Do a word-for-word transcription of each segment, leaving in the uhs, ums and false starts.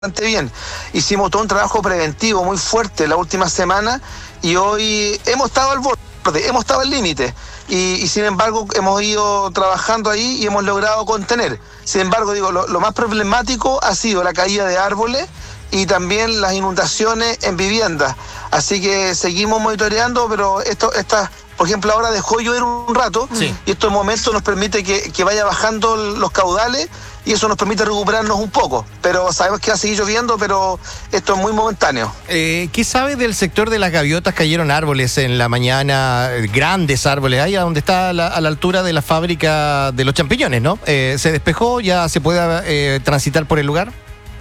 bastante bien. Hicimos todo un trabajo preventivo muy fuerte la última semana y hoy hemos estado al borde, hemos estado al límite y, y sin embargo hemos ido trabajando ahí y hemos logrado contener. Sin embargo, digo, lo, lo más problemático ha sido la caída de árboles y también las inundaciones en viviendas. Así que seguimos monitoreando, pero esto, estas, por ejemplo, ahora dejó llover un rato, sí, y estos momentos nos permite que, que vaya bajando los caudales y eso nos permite recuperarnos un poco. Pero sabemos que va a seguir lloviendo, pero esto es muy momentáneo. Eh, ¿Qué sabe del sector de las gaviotas? Cayeron árboles en la mañana, grandes árboles, ahí a donde está a la, a la altura de la fábrica de los champiñones, ¿no? Eh, ¿Se despejó? ¿Ya se puede eh, transitar por el lugar?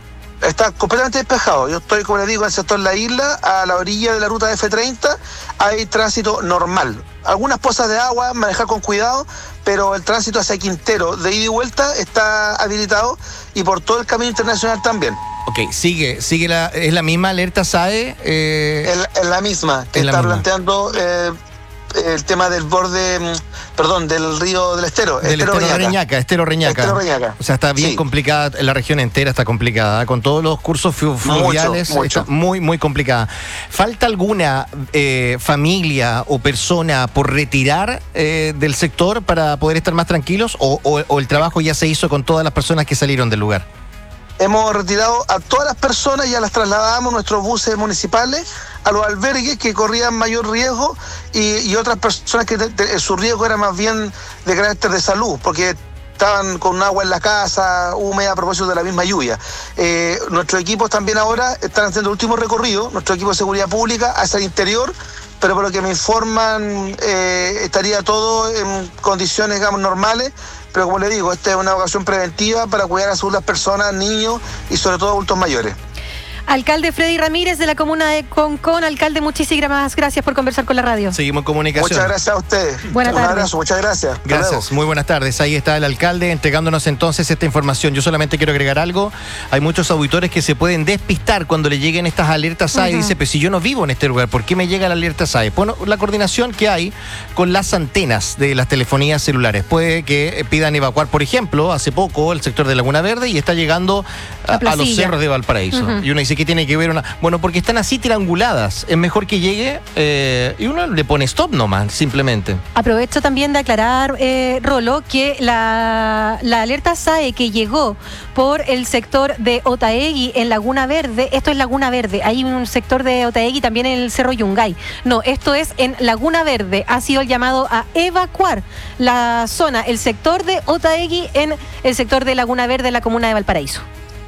Está completamente despejado. Yo estoy, como les digo, en el sector La Isla, a la orilla de la ruta F treinta, hay tránsito normal. Algunas pozas de agua, manejar con cuidado, pero el tránsito hacia Quintero, de ida y vuelta, está habilitado y por todo el camino internacional también. Ok, sigue, sigue la, ¿es la misma alerta S A E? Eh... Es, es la misma, que está misma. planteando eh, el tema del borde, perdón, del río del Estero. Del Estero, Estero Reñaca. Reñaca, Estero Reñaca. Estero Reñaca. O sea, está bien sí. complicada, la región entera está complicada, con todos los cursos fluviales, mucho, mucho. Está muy, muy complicada. ¿Falta alguna eh, familia o persona por retirar eh, del sector para poder estar más tranquilos o, o, o el trabajo ya se hizo con todas las personas que salieron del lugar? Hemos retirado a todas las personas, ya las trasladamos nuestros buses municipales a los albergues que corrían mayor riesgo y, y otras personas que te, te, su riesgo era más bien de carácter de salud, porque estaban con agua en la casa, húmeda a propósito de la misma lluvia. Eh, nuestros equipos también ahora están haciendo el último recorrido, nuestro equipo de seguridad pública hacia el interior, pero por lo que me informan eh, estaría todo en condiciones, digamos, normales. Pero como le digo, esta es una ocasión preventiva para cuidar a la salud de las personas, niños y sobre todo adultos mayores. Alcalde Freddy Ramírez de la comuna de Concón. Alcalde, muchísimas gracias por conversar con la radio. Seguimos en comunicación. Muchas gracias a ustedes. Buenas tardes. Un abrazo, muchas gracias. Gracias, muy buenas tardes. Ahí está el alcalde entregándonos entonces esta información. Yo solamente quiero agregar algo. Hay muchos auditores que se pueden despistar cuando le lleguen estas alertas S A E. Uh-huh. Y dice, pues si yo no vivo en este lugar, ¿por qué me llega la alerta S A E? Bueno, la coordinación que hay con las antenas de las telefonías celulares. Puede que pidan evacuar, por ejemplo, hace poco el sector de Laguna Verde y está llegando a, a los cerros de Valparaíso. Uh-huh. Y uno dice, ¿qué tiene que ver una...? Bueno, porque están así trianguladas. Es mejor que llegue eh, y uno le pone stop nomás, simplemente. Aprovecho también de aclarar, eh, Rolo, que la, la alerta S A E que llegó por el sector de Otaegui en Laguna Verde, esto es Laguna Verde, hay un sector de Otaegui también en el Cerro Yungay. No, esto es en Laguna Verde. Ha sido el llamado a evacuar la zona, el sector de Otaegui en el sector de Laguna Verde en la comuna de Valparaíso.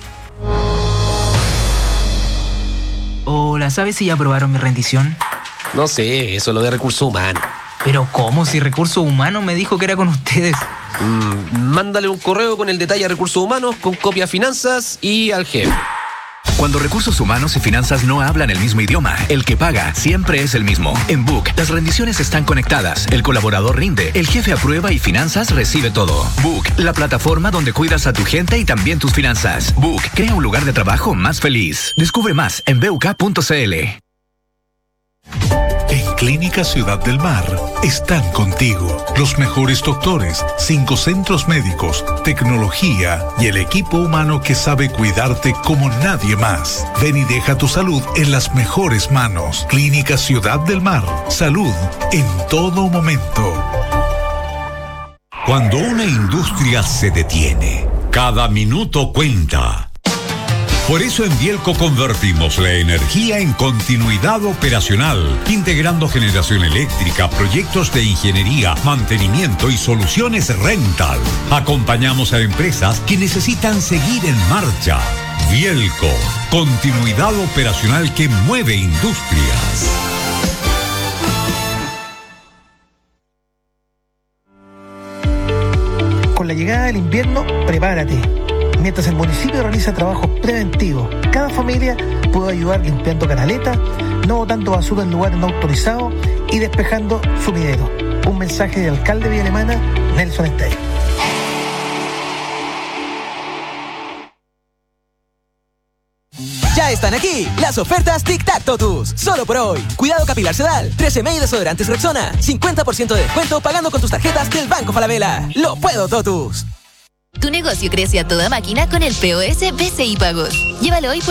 Hola, ¿sabes si ya aprobaron mi rendición? No sé, eso es lo de recursos humanos. ¿Pero cómo? Si Recursos Humanos me dijo que era con ustedes. Mm, mándale un correo con el detalle a Recursos Humanos, con copia a Finanzas y al jefe. Cuando Recursos Humanos y Finanzas no hablan el mismo idioma, el que paga siempre es el mismo. En Book, las rendiciones están conectadas, el colaborador rinde, el jefe aprueba y Finanzas recibe todo. Book, la plataforma donde cuidas a tu gente y también tus finanzas. Book, crea un lugar de trabajo más feliz. Descubre más en b u k punto c l. En Clínica Ciudad del Mar están contigo los mejores doctores, cinco centros médicos, tecnología y el equipo humano que sabe cuidarte como nadie más. Ven y deja tu salud en las mejores manos. Clínica Ciudad del Mar. Salud en todo momento. Cuando una industria se detiene, cada minuto cuenta. Por eso en Bielco convertimos la energía en continuidad operacional, integrando generación eléctrica, proyectos de ingeniería, mantenimiento y soluciones rental. Acompañamos a empresas que necesitan seguir en marcha. Bielco, continuidad operacional que mueve industrias. Con la llegada del invierno, prepárate. Mientras el municipio realiza trabajos preventivos, cada familia puede ayudar limpiando canaletas, no botando basura en lugares no autorizados y despejando sumideros. Un mensaje del alcalde de Villa Alemana, Nelson Estey. Ya están aquí las ofertas Tic Tac Totus. Solo por hoy. Cuidado capilar Sedal, trece mil desodorantes Rexona, cincuenta por ciento de descuento pagando con tus tarjetas del Banco Falabella. Lo puedo, Totus. Tu negocio crece a toda máquina con el P O S B C I Pagos. Llévalo hoy por